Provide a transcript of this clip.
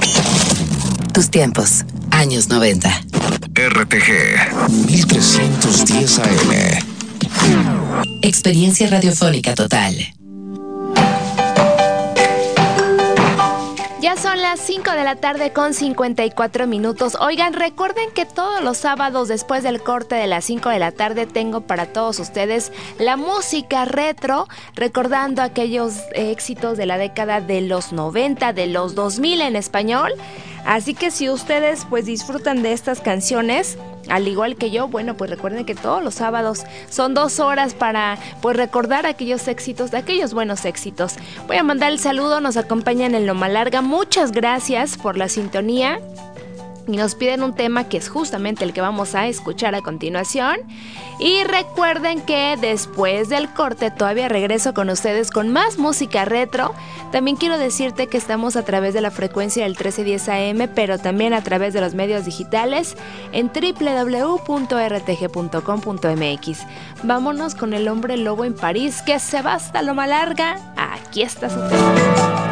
Tus tiempos, años 90. RTG 1310 AM. Experiencia radiofónica total. Ya son las 5 de la tarde con 54 minutos. Oigan, recuerden que todos los sábados después del corte de las 5 de la tarde tengo para todos ustedes la música retro, recordando aquellos éxitos de la década de los 90, de los 2000 en español. Así que si ustedes pues disfrutan de estas canciones, al igual que yo, bueno, pues recuerden que todos los sábados son 2 horas para pues recordar aquellos éxitos, aquellos buenos éxitos. Voy a mandar el saludo, nos acompañan en Loma Larga. Muchas gracias por la sintonía. Y nos piden un tema que es justamente el que vamos a escuchar a continuación. Y recuerden que después del corte todavía regreso con ustedes con más música retro. También quiero decirte que estamos a través de la frecuencia del 1310 AM, pero también a través de los medios digitales en www.rtg.com.mx. Vámonos con El Hombre Lobo en París, que se va hasta Loma Larga. Aquí está su tema.